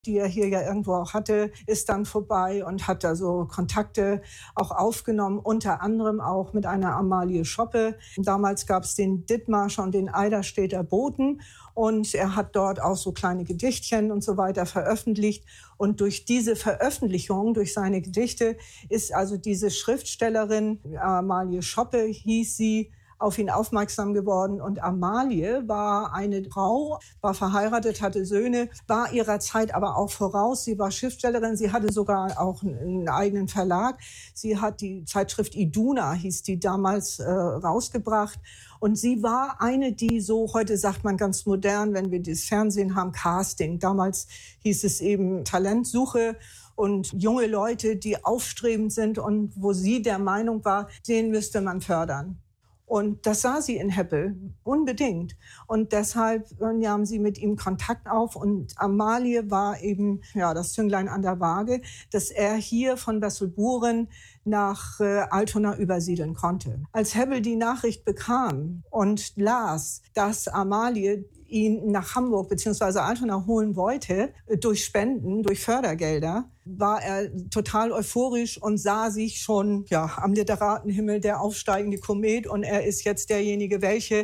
die er hier ja irgendwo auch hatte, ist dann vorbei und hat da so Kontakte auch aufgenommen, unter anderem auch mit einer Amalie Schoppe. Damals gab es den Dithmarscher und den Eiderstedter Boten und er hat dort auch so kleine Gedichtchen und so weiter veröffentlicht. Und durch diese Veröffentlichung, durch seine Gedichte, ist also diese Schriftstellerin, Amalie Schoppe hieß sie, auf ihn aufmerksam geworden. Und Amalie war eine Frau, war verheiratet, hatte Söhne, war ihrer Zeit aber auch voraus. Sie war Schriftstellerin, sie hatte sogar auch einen eigenen Verlag. Sie hat die Zeitschrift Iduna, hieß die damals, rausgebracht. Und sie war eine, die so, heute sagt man ganz modern, wenn wir das Fernsehen haben, Casting. Damals hieß es eben Talentsuche und junge Leute, die aufstrebend sind und wo sie der Meinung war, den müsste man fördern. Und das sah sie in Hebbel unbedingt. Und deshalb nahm sie mit ihm Kontakt auf. Und Amalie war eben das Zünglein an der Waage, dass er hier von Besselburen nach Altona übersiedeln konnte. Als Hebbel die Nachricht bekam und las, dass Amalie ihn nach Hamburg bzw. Altona holen wollte, durch Spenden, durch Fördergelder, war er total euphorisch und sah sich schon am Literatenhimmel, der aufsteigende Komet. Und er ist jetzt derjenige,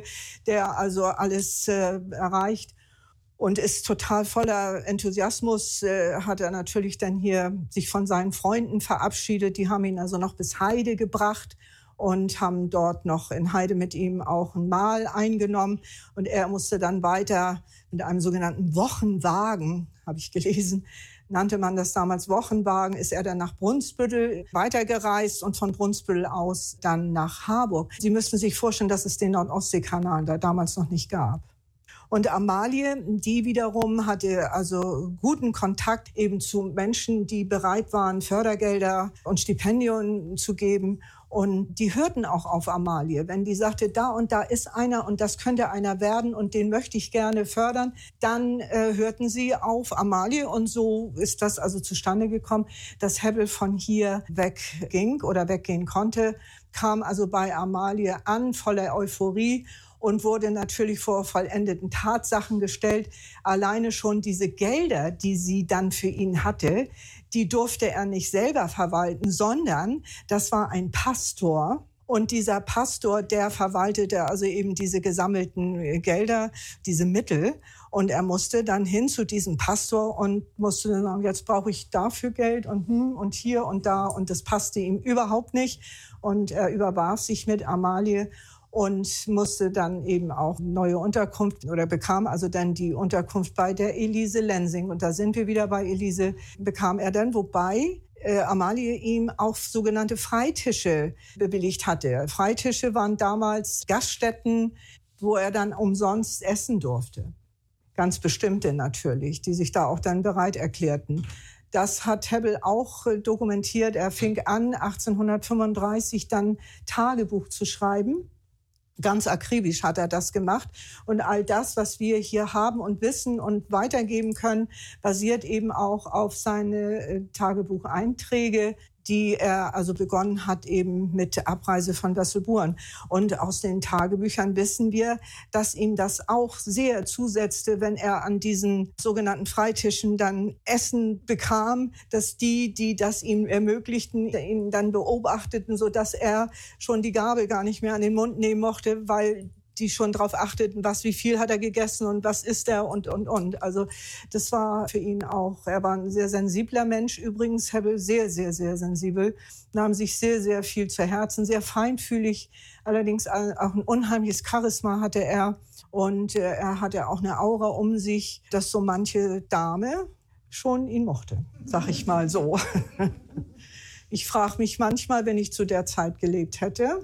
der also alles erreicht. Und ist total voller Enthusiasmus, hat er natürlich dann hier sich von seinen Freunden verabschiedet. Die haben ihn also noch bis Heide gebracht und haben dort noch in Heide mit ihm auch ein Mahl eingenommen. Und er musste dann weiter mit einem sogenannten Wochenwagen, habe ich gelesen, nannte man das damals Wochenwagen, ist er dann nach Brunsbüttel weitergereist und von Brunsbüttel aus dann nach Harburg. Sie müssten sich vorstellen, dass es den Nord-Ostsee-Kanal da damals noch nicht gab. Und Amalie, die wiederum hatte also guten Kontakt eben zu Menschen, die bereit waren, Fördergelder und Stipendien zu geben. Und die hörten auch auf Amalie. Wenn die sagte, da und da ist einer und das könnte einer werden und den möchte ich gerne fördern, dann hörten sie auf Amalie. Und so ist das also zustande gekommen, dass Hebbel von hier wegging oder weggehen konnte, kam also bei Amalie an, voller Euphorie, und wurde natürlich vor vollendeten Tatsachen gestellt. Alleine schon diese Gelder, die sie dann für ihn hatte, die durfte er nicht selber verwalten, sondern das war ein Pastor. Und dieser Pastor, der verwaltete also eben diese gesammelten Gelder, diese Mittel. Und er musste dann hin zu diesem Pastor und musste dann sagen, jetzt brauche ich dafür Geld und hier und da. Und das passte ihm überhaupt nicht. Und er überwarf sich mit Amalie und musste dann eben auch neue Unterkunft oder bekam also dann die Unterkunft bei der Elise Lensing. Und da sind wir wieder bei Elise, bekam er dann, wobei Amalie ihm auch sogenannte Freitische bewilligt hatte. Freitische waren damals Gaststätten, wo er dann umsonst essen durfte. Ganz bestimmte natürlich, die sich da auch dann bereit erklärten. Das hat Hebbel auch dokumentiert. Er fing an, 1835 dann Tagebuch zu schreiben. Ganz akribisch hat er das gemacht. Und all das, was wir hier haben und wissen und weitergeben können, basiert eben auch auf seine Tagebucheinträge, die er also begonnen hat eben mit Abreise von Besselburen. Und aus den Tagebüchern wissen wir, dass ihm das auch sehr zusetzte, wenn er an diesen sogenannten Freitischen dann Essen bekam, dass die das ihm ermöglichten, ihn dann beobachteten, sodass er schon die Gabel gar nicht mehr an den Mund nehmen mochte, weil die schon darauf achteten, wie viel hat er gegessen und was isst er und. Also das war für ihn auch, er war ein sehr sensibler Mensch übrigens, Hebbel, sehr, sehr, sehr sensibel, nahm sich sehr, sehr viel zu Herzen, sehr feinfühlig, allerdings auch ein unheimliches Charisma hatte er und er hatte auch eine Aura um sich, dass so manche Dame schon ihn mochte, sag ich mal so. Ich frage mich manchmal, wenn ich zu der Zeit gelebt hätte.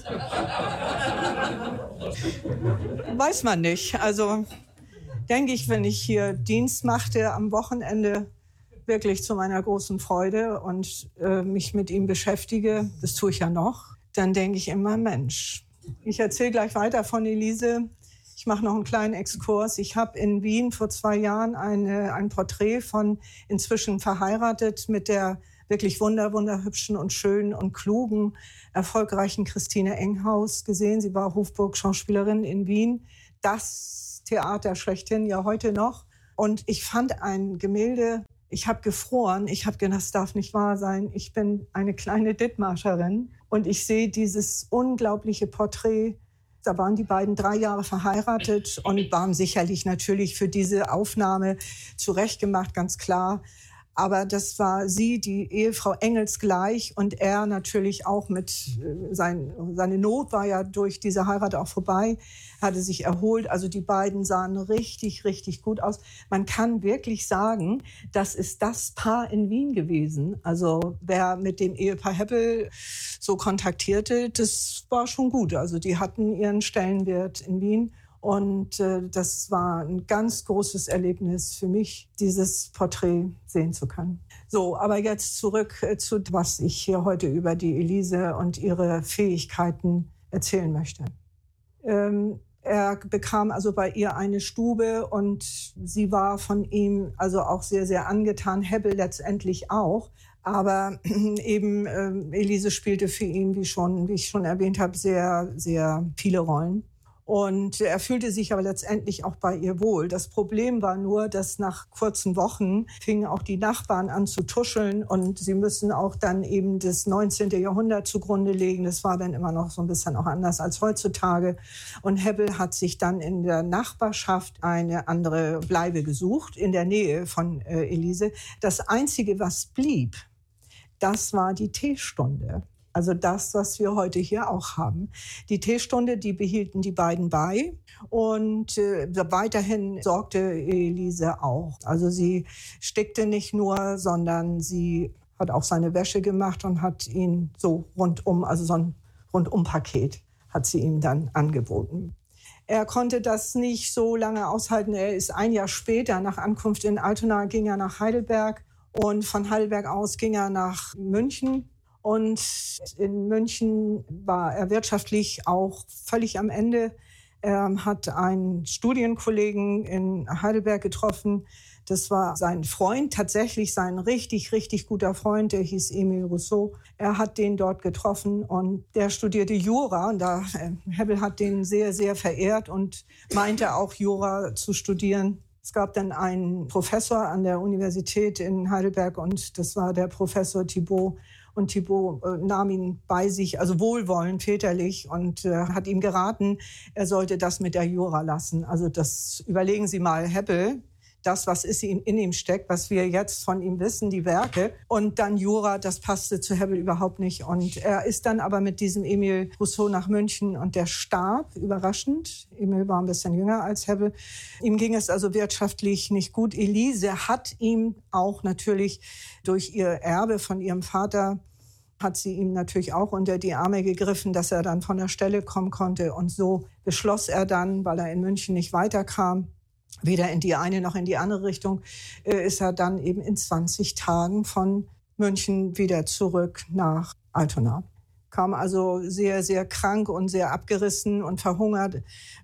Weiß man nicht. Also denke ich, wenn ich hier Dienst machte am Wochenende, wirklich zu meiner großen Freude und mich mit ihm beschäftige, das tue ich ja noch, dann denke ich immer, Mensch. Ich erzähle gleich weiter von Elise. Ich mache noch einen kleinen Exkurs. Ich habe in Wien vor 2 Jahren ein Porträt von inzwischen verheiratet mit der wirklich wunderhübschen und schönen und klugen, erfolgreichen Christine Enghaus gesehen. Sie war Hofburg-Schauspielerin in Wien. Das Theater schlechthin, ja heute noch. Und ich fand ein Gemälde, ich habe gefroren, ich habe gedacht, das darf nicht wahr sein. Ich bin eine kleine Dithmarscherin und ich sehe dieses unglaubliche Porträt. Da waren die beiden 3 Jahre verheiratet und waren sicherlich natürlich für diese Aufnahme zurechtgemacht, ganz klar. Aber das war sie, die Ehefrau engelsgleich, und er natürlich auch mit, seine Not war ja durch diese Heirat auch vorbei, hatte sich erholt. Also die beiden sahen richtig, richtig gut aus. Man kann wirklich sagen, das ist das Paar in Wien gewesen. Also wer mit dem Ehepaar Hebbel so kontaktierte, das war schon gut. Also die hatten ihren Stellenwert in Wien. Und das war ein ganz großes Erlebnis für mich, dieses Porträt sehen zu können. So, aber jetzt zurück zu was ich hier heute über die Elise und ihre Fähigkeiten erzählen möchte. Er bekam also bei ihr eine Stube und sie war von ihm also auch sehr, sehr angetan, Hebbel letztendlich auch. Aber eben Elise spielte für ihn, wie ich schon erwähnt habe, sehr, sehr viele Rollen. Und er fühlte sich aber letztendlich auch bei ihr wohl. Das Problem war nur, dass nach kurzen Wochen fingen auch die Nachbarn an zu tuscheln und sie müssen auch dann eben das 19. Jahrhundert zugrunde legen. Das war dann immer noch so ein bisschen auch anders als heutzutage. Und Hebbel hat sich dann in der Nachbarschaft eine andere Bleibe gesucht, in der Nähe von Elise. Das Einzige, was blieb, das war die Teestunde. Also das, was wir heute hier auch haben. Die Teestunde, die behielten die beiden bei. Und weiterhin sorgte Elise auch. Also sie stickte nicht nur, sondern sie hat auch seine Wäsche gemacht und hat ihn so rundum, also so ein Rundumpaket hat sie ihm dann angeboten. Er konnte das nicht so lange aushalten. Er ist 1 Jahr später, nach Ankunft in Altona, ging er nach Heidelberg. Und von Heidelberg aus ging er nach München. Und in München war er wirtschaftlich auch völlig am Ende. Er hat einen Studienkollegen in Heidelberg getroffen. Das war sein Freund, tatsächlich sein richtig, richtig guter Freund, der hieß Emile Rousseau. Er hat den dort getroffen und der studierte Jura. Und Hebbel hat den sehr, sehr verehrt und meinte auch Jura zu studieren. Es gab dann einen Professor an der Universität in Heidelberg und das war der Professor Thibaut. Und Thibaut nahm ihn bei sich, also wohlwollend, väterlich, und hat ihm geraten, er sollte das mit der Jura lassen. Also das überlegen Sie mal, Hebbel, das, was in ihm steckt, was wir jetzt von ihm wissen, die Werke. Und dann Jura, das passte zu Hebbel überhaupt nicht. Und er ist dann aber mit diesem Emile Rousseau nach München und der starb, überraschend. Emile war ein bisschen jünger als Hebbel. Ihm ging es also wirtschaftlich nicht gut. Elise hat ihm auch natürlich durch ihr Erbe von ihrem Vater hat sie ihm natürlich auch unter die Arme gegriffen, dass er dann von der Stelle kommen konnte. Und so beschloss er dann, weil er in München nicht weiterkam, weder in die eine noch in die andere Richtung, ist er dann eben in 20 Tagen von München wieder zurück nach Altona. Kam also sehr, sehr krank und sehr abgerissen und verhungert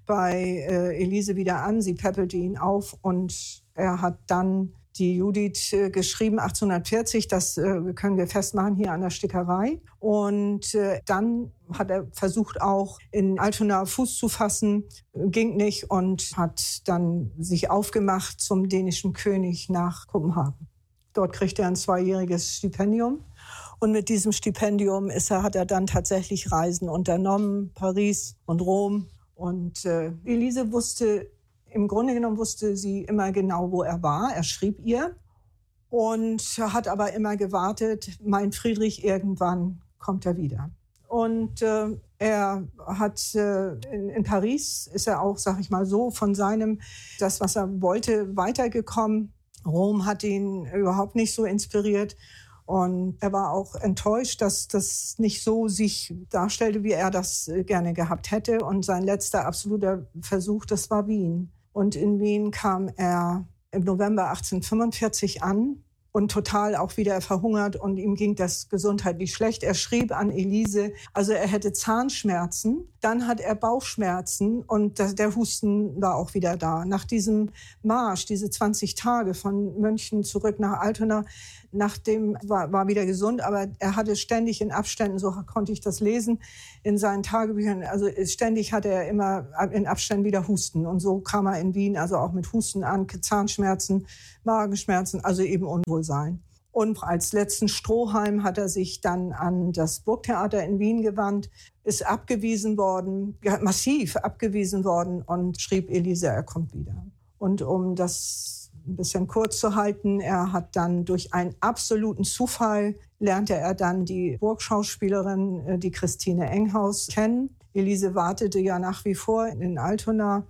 bei Elise wieder an. Sie päppelte ihn auf und er hat dann die Judith geschrieben, 1840, das können wir festmachen hier an der Stickerei. Und dann hat er versucht auch in Altona Fuß zu fassen, ging nicht und hat dann sich aufgemacht zum dänischen König nach Kopenhagen. Dort kriegte er ein 2-jähriges Stipendium. Und mit diesem Stipendium hat er dann tatsächlich Reisen unternommen, Paris und Rom. Und Elise im Grunde genommen wusste sie immer genau, wo er war. Er schrieb ihr und hat aber immer gewartet, mein Friedrich, irgendwann kommt er wieder. Und er hat in Paris, ist er auch, sag ich mal so, von das, was er wollte, weitergekommen. Rom hat ihn überhaupt nicht so inspiriert. Und er war auch enttäuscht, dass das nicht so sich darstellte, wie er das gerne gehabt hätte. Und sein letzter absoluter Versuch, das war Wien. Und in Wien kam er im November 1845 an und total auch wieder verhungert und ihm ging das gesundheitlich schlecht. Er schrieb an Elise, also er hätte Zahnschmerzen, dann hat er Bauchschmerzen und der Husten war auch wieder da. Nach diesem Marsch, diese 20 Tage von München zurück nach Altona, nachdem war wieder gesund, aber er hatte ständig in Abständen, so konnte ich das lesen, in seinen Tagebüchern, also ständig hatte er immer in Abständen wieder Husten und so kam er in Wien, also auch mit Husten an, Zahnschmerzen, Magenschmerzen, also eben Unwohlsein. Und als letzten Strohhalm hat er sich dann an das Burgtheater in Wien gewandt, ist abgewiesen worden, massiv abgewiesen worden und schrieb Elise, er kommt wieder. Und um das ein bisschen kurz zu halten, er hat dann durch einen absoluten Zufall, lernte er dann die Burgschauspielerin, die Christine Enghaus, kennen. Elise wartete ja nach wie vor in Altona.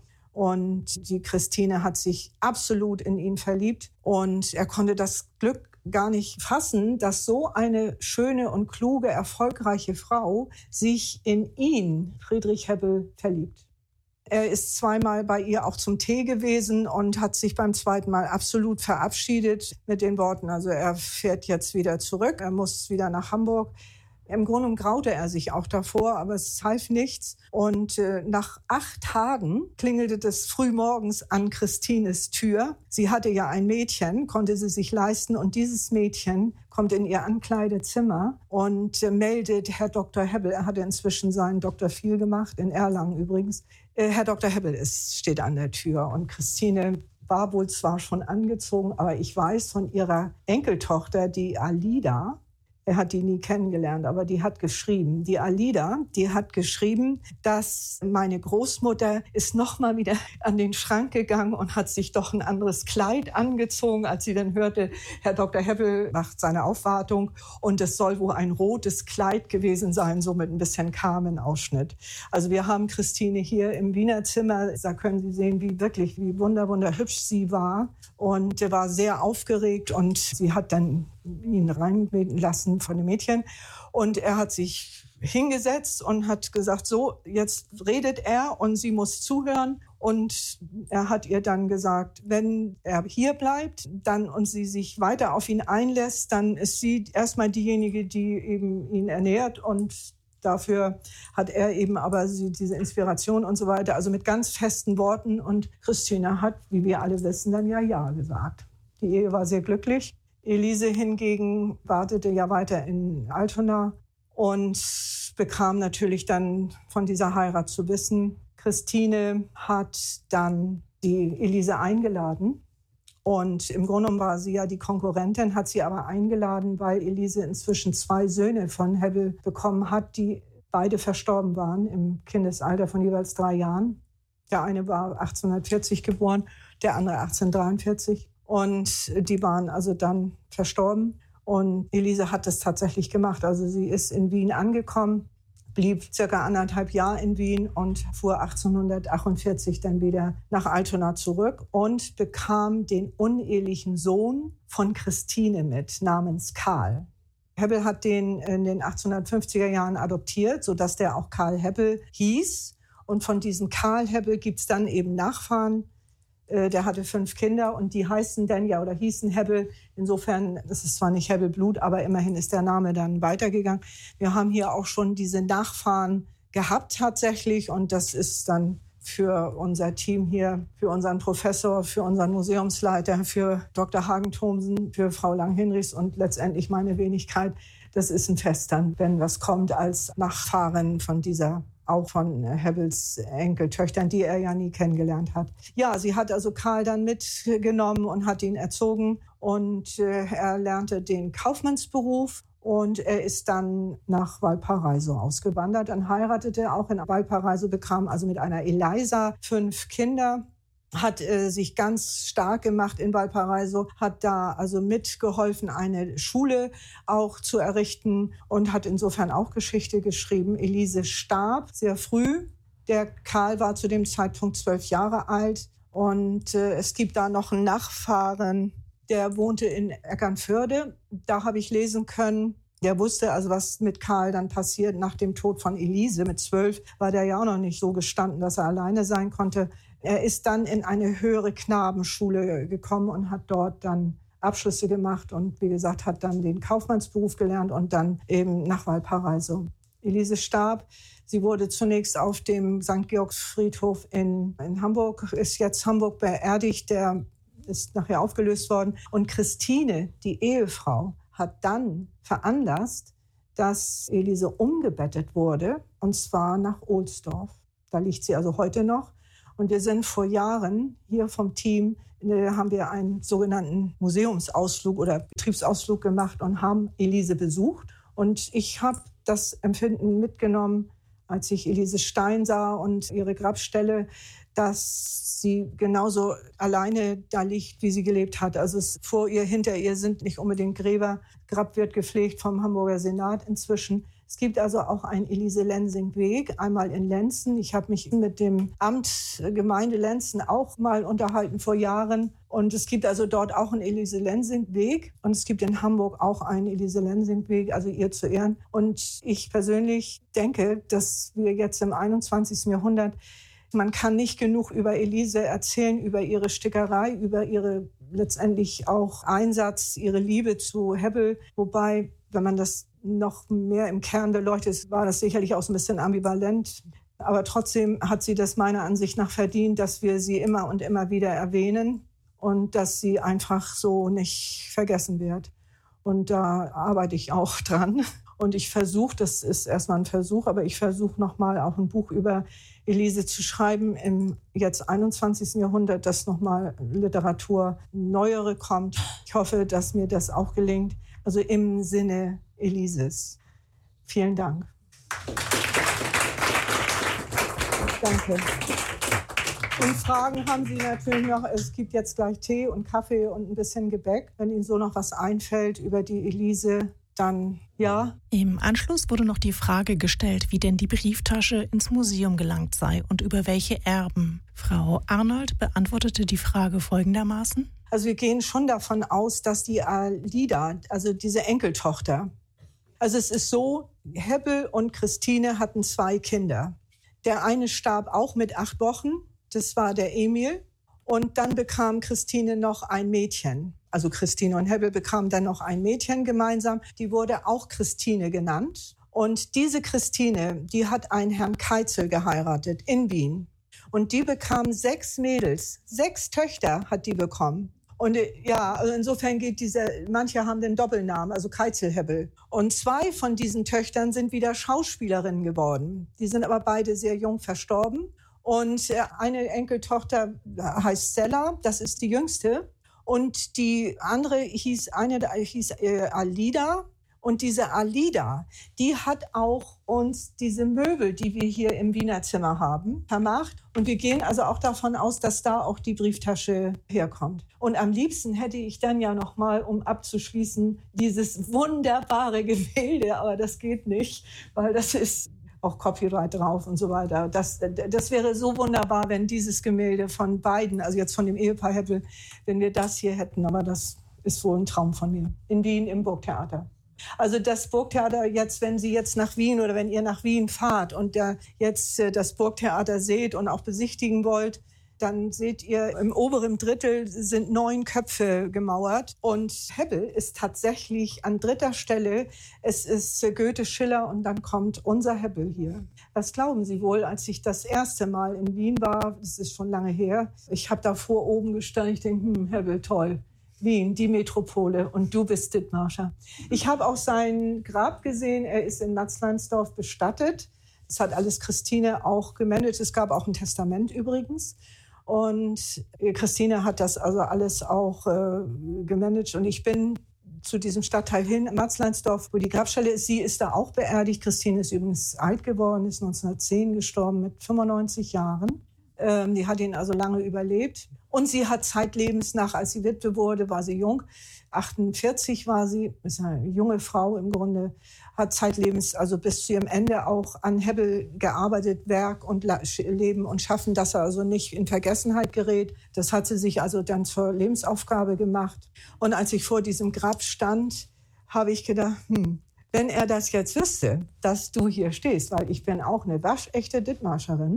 Und die Christine hat sich absolut in ihn verliebt. Und er konnte das Glück gar nicht fassen, dass so eine schöne und kluge, erfolgreiche Frau sich in ihn, Friedrich Hebbel, verliebt. Er ist zweimal bei ihr auch zum Tee gewesen und hat sich beim zweiten Mal absolut verabschiedet mit den Worten, also er fährt jetzt wieder zurück, er muss wieder nach Hamburg. Im Grunde graute er sich auch davor, aber es half nichts. Und nach 8 Tagen klingelte es frühmorgens an Christines Tür. Sie hatte ja ein Mädchen, konnte sie sich leisten. Und dieses Mädchen kommt in ihr Ankleidezimmer und meldet Herr Dr. Hebbel. Er hatte inzwischen seinen Dr. Viel gemacht, in Erlangen übrigens. Herr Dr. Hebbel steht an der Tür. Und Christine war wohl zwar schon angezogen, aber ich weiß von ihrer Enkeltochter, die Alida, er hat die nie kennengelernt, aber die hat geschrieben, die Alida, die hat geschrieben, dass meine Großmutter ist noch mal wieder an den Schrank gegangen und hat sich doch ein anderes Kleid angezogen, als sie dann hörte, Herr Dr. Hebbel macht seine Aufwartung und es soll wohl ein rotes Kleid gewesen sein, so mit ein bisschen Carmen-Ausschnitt. Also wir haben Christine hier im Wiener Zimmer, da können Sie sehen, wie wunderhübsch sie war und er war sehr aufgeregt und sie hat dann ihn reinbeten lassen von dem Mädchen. Und er hat sich hingesetzt und hat gesagt, so, jetzt redet er und sie muss zuhören. Und er hat ihr dann gesagt, wenn er hier bleibt dann und sie sich weiter auf ihn einlässt, dann ist sie erstmal diejenige, die eben ihn ernährt. Und dafür hat er eben aber diese Inspiration und so weiter, also mit ganz festen Worten. Und Christine hat, wie wir alle wissen, dann ja gesagt. Die Ehe war sehr glücklich. Elise hingegen wartete ja weiter in Altona und bekam natürlich dann von dieser Heirat zu wissen. Christine hat dann die Elise eingeladen und im Grunde genommen war sie ja die Konkurrentin, hat sie aber eingeladen, weil Elise inzwischen 2 Söhne von Hebbel bekommen hat, die beide verstorben waren im Kindesalter von jeweils 3 Jahren. Der eine war 1840 geboren, der andere 1843. Und die waren also dann verstorben. Und Elise hat das tatsächlich gemacht. Also sie ist in Wien angekommen, blieb circa 1,5 Jahre in Wien und fuhr 1848 dann wieder nach Altona zurück und bekam den unehelichen Sohn von Christine mit, namens Karl. Hebbel hat den in den 1850er Jahren adoptiert, sodass der auch Karl Hebbel hieß. Und von diesem Karl Hebbel gibt es dann eben Nachfahren. Der hatte 5 Kinder und die heißen dann ja oder hießen Hebbel. Insofern, das ist zwar nicht Hebbel-Blut, aber immerhin ist der Name dann weitergegangen. Wir haben hier auch schon diese Nachfahren gehabt tatsächlich und das ist dann für unser Team hier, für unseren Professor, für unseren Museumsleiter, für Dr. Hagen-Thomsen, für Frau Lang-Hinrichs und letztendlich meine Wenigkeit. Das ist ein Fest dann, wenn was kommt als Nachfahrin von dieser, auch von Hebbels Enkeltöchtern, die er ja nie kennengelernt hat. Ja, sie hat also Karl dann mitgenommen und hat ihn erzogen und er lernte den Kaufmannsberuf und er ist dann nach Valparaiso ausgewandert. Dann heiratete er auch in Valparaiso, bekam also mit einer Eliza 5 Kinder. Hat sich ganz stark gemacht in Valparaiso, hat da also mitgeholfen, eine Schule auch zu errichten und hat insofern auch Geschichte geschrieben. Elise starb sehr früh. Der Karl war zu dem Zeitpunkt 12 Jahre alt und es gibt da noch einen Nachfahren, der wohnte in Eckernförde. Da habe ich lesen können, der wusste also, was mit Karl dann passiert nach dem Tod von Elise. Mit 12 war der ja auch noch nicht so gestanden, dass er alleine sein konnte. Er ist dann in eine höhere Knabenschule gekommen und hat dort dann Abschlüsse gemacht und wie gesagt, hat dann den Kaufmannsberuf gelernt und dann eben nach Valparaiso. Elise starb. Sie wurde zunächst auf dem St. Georgsfriedhof in Hamburg, ist jetzt Hamburg beerdigt, der ist nachher aufgelöst worden. Und Christine, die Ehefrau, hat dann veranlasst, dass Elise umgebettet wurde, und zwar nach Ohlsdorf. Da liegt sie also heute noch. Und wir sind vor Jahren hier vom Team, haben wir einen sogenannten Museumsausflug oder Betriebsausflug gemacht und haben Elise besucht. Und ich habe das Empfinden mitgenommen, als ich Elise Stein sah und ihre Grabstelle, dass sie genauso alleine da liegt, wie sie gelebt hat. Also vor ihr, hinter ihr sind nicht unbedingt Gräber. Grab wird gepflegt vom Hamburger Senat inzwischen. Es gibt also auch einen Elise-Lensing-Weg, einmal in Lenzen. Ich habe mich mit dem Amt Gemeinde Lenzen auch mal unterhalten vor Jahren. Und es gibt also dort auch einen Elise-Lensing-Weg. Und es gibt in Hamburg auch einen Elise-Lensing-Weg, also ihr zu Ehren. Und ich persönlich denke, dass wir jetzt im 21. Jahrhundert, man kann nicht genug über Elise erzählen, über ihre Stickerei, über ihre letztendlich auch Einsatz, ihre Liebe zu Hebbel. Wobei, wenn man das noch mehr im Kern beleuchtet, war das sicherlich auch so ein bisschen ambivalent. Aber trotzdem hat sie das meiner Ansicht nach verdient, dass wir sie immer und immer wieder erwähnen und dass sie einfach so nicht vergessen wird. Und da arbeite ich auch dran. Und ich versuche, das ist erstmal ein Versuch, aber ich versuche nochmal auch ein Buch über Elise zu schreiben im jetzt 21. Jahrhundert, dass nochmal Literatur neuere kommt. Ich hoffe, dass mir das auch gelingt. Also im Sinne Elises. Vielen Dank. Danke. Und Fragen haben Sie natürlich noch. Es gibt jetzt gleich Tee und Kaffee und ein bisschen Gebäck. Wenn Ihnen so noch was einfällt über die Elise, dann ja. Im Anschluss wurde noch die Frage gestellt, wie denn die Brieftasche ins Museum gelangt sei und über welche Erben. Frau Arnold beantwortete die Frage folgendermaßen. Also wir gehen schon davon aus, dass die Alida, also diese Enkeltochter, also es ist so, Hebbel und Christine hatten 2 Kinder. Der eine starb auch mit 8 Wochen, das war der Emil. Und dann bekam Christine noch ein Mädchen. Also Christine und Hebbel bekamen dann noch ein Mädchen gemeinsam. Die wurde auch Christine genannt. Und diese Christine, die hat einen Herrn Keitzel geheiratet in Wien. Und die bekam 6 Mädels, 6 Töchter hat die bekommen. Und ja, also insofern geht manche haben den Doppelnamen, also Keitzel-Hebbel. Und 2 von diesen Töchtern sind wieder Schauspielerinnen geworden. Die sind aber beide sehr jung verstorben. Und eine Enkeltochter heißt Stella, das ist die jüngste. Und die andere hieß Alida. Und diese Alida, die hat auch uns diese Möbel, die wir hier im Wiener Zimmer haben, vermacht. Und wir gehen also auch davon aus, dass da auch die Brieftasche herkommt. Und am liebsten hätte ich dann ja noch mal, um abzuschließen, dieses wunderbare Gemälde. Aber das geht nicht, weil das ist auch Copyright drauf und so weiter. Das wäre so wunderbar, wenn dieses Gemälde von beiden, also jetzt von dem Ehepaar Hebbel, wenn wir das hier hätten. Aber das ist wohl ein Traum von mir. In Wien im Burgtheater. Also das Burgtheater jetzt, wenn Sie jetzt nach Wien oder wenn ihr nach Wien fahrt und jetzt das Burgtheater seht und auch besichtigen wollt, dann seht ihr, im oberen Drittel sind 9 Köpfe gemauert. Und Hebbel ist tatsächlich an 3. Stelle. Es ist Goethe, Schiller und dann kommt unser Hebbel hier. Was glauben Sie wohl, als ich das erste Mal in Wien war, das ist schon lange her, ich habe davor oben gestanden, ich denke, Hebbel, toll. Wien, die Metropole und du bist Dithmarscher. Ich habe auch sein Grab gesehen, er ist in Matzleinsdorf bestattet. Das hat alles Christine auch gemanagt. Es gab auch ein Testament übrigens. Und Christine hat das also alles auch gemanagt. Und ich bin zu diesem Stadtteil hin, Matzleinsdorf, wo die Grabstelle ist. Sie ist da auch beerdigt. Christine ist übrigens alt geworden, ist 1910 gestorben mit 95 Jahren. Die hat ihn also lange überlebt. Und sie hat zeitlebens als sie Witwe wurde, war sie jung, 48 war sie, ist eine junge Frau im Grunde, hat zeitlebens, also bis zu ihrem Ende auch an Hebbel gearbeitet, Werk und Leben und Schaffen, dass er also nicht in Vergessenheit gerät. Das hat sie sich also dann zur Lebensaufgabe gemacht. Und als ich vor diesem Grab stand, habe ich gedacht, wenn er das jetzt wüsste, dass du hier stehst, weil ich bin auch eine waschechte Dithmarscherin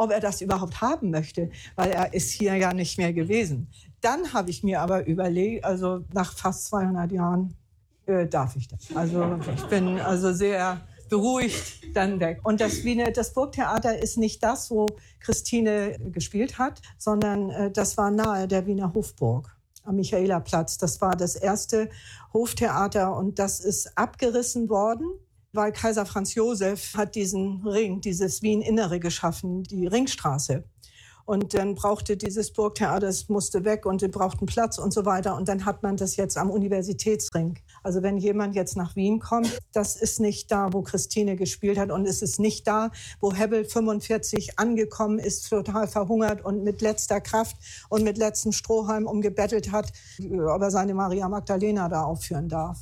ob er das überhaupt haben möchte, weil er ist hier ja nicht mehr gewesen. Dann habe ich mir aber überlegt, also nach fast 200 Jahren darf ich das. Also ich bin also sehr beruhigt dann weg. Und das Burgtheater ist nicht das, wo Christine gespielt hat, sondern das war nahe der Wiener Hofburg am Michaelerplatz. Das war das erste Hoftheater und das ist abgerissen worden, weil Kaiser Franz Josef hat diesen Ring, dieses Wien-Innere geschaffen, die Ringstraße. Und dann brauchte dieses Burgtheater, es musste weg und sie brauchten Platz und so weiter. Und dann hat man das jetzt am Universitätsring. Also wenn jemand jetzt nach Wien kommt, das ist nicht da, wo Christine gespielt hat. Und es ist nicht da, wo Hebbel 45 angekommen ist, total verhungert und mit letzter Kraft und mit letztem Strohhalm umgebettelt hat, ob er seine Maria Magdalena da aufführen darf.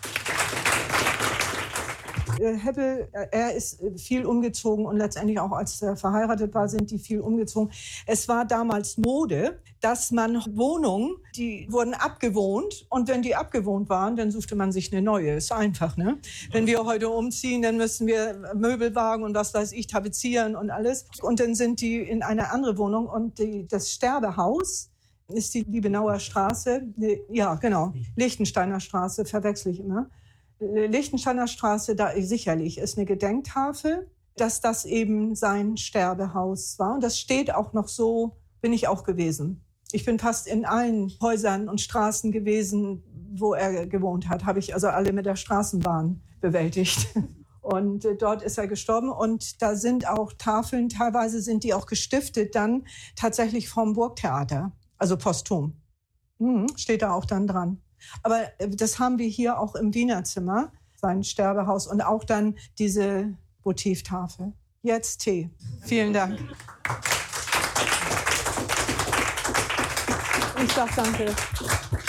Hebbel, er ist viel umgezogen und letztendlich auch als er verheiratet war, sind die viel umgezogen. Es war damals Mode, dass man Wohnungen, die wurden abgewohnt und wenn die abgewohnt waren, dann suchte man sich eine neue. Ist einfach, ne? Wenn wir heute umziehen, dann müssen wir Möbelwagen und was weiß ich, tapezieren und alles. Und dann sind die in eine andere Wohnung und das Sterbehaus ist die Liebenauer Straße. Ja, genau. Lichtensteiner Straße, verwechsel ich immer. Lichtensteiner Straße, da sicherlich ist eine Gedenktafel, dass das eben sein Sterbehaus war. Und das steht auch noch so, bin ich auch gewesen. Ich bin fast in allen Häusern und Straßen gewesen, wo er gewohnt hat. Habe ich also alle mit der Straßenbahn bewältigt. Und dort ist er gestorben. Und da sind auch Tafeln, teilweise sind die auch gestiftet dann tatsächlich vom Burgtheater, also posthum. Steht da auch dann dran. Aber das haben wir hier auch im Wiener Zimmer, sein Sterbehaus und auch dann diese Votivtafel. Jetzt Tee. Vielen Dank. Ich sage danke.